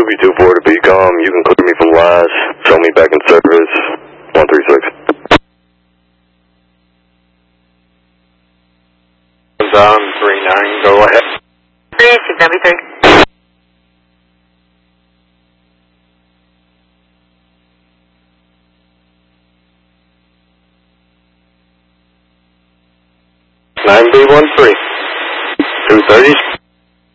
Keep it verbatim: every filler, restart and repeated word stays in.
B two four to be calm. You can clear me from last. Show me back in service. one three six. Down three nine, go ahead. three eight six, W three. nine B one three. two thirty.